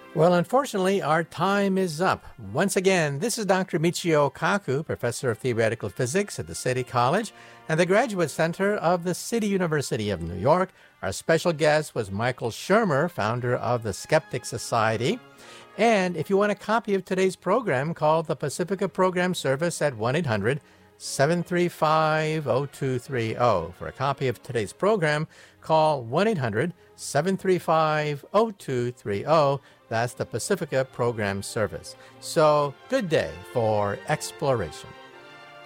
Well, unfortunately, our time is up. Once again, this is Dr. Michio Kaku, Professor of Theoretical Physics at the City College and the Graduate Center of the City University of New York. Our special guest was Michael Shermer, founder of the Skeptic Society. And if you want a copy of today's program, call the Pacifica Program Service at 1-800-735-0230. For a copy of today's program, call 1-800-735-0230. That's the Pacifica Program Service. So, good day for exploration.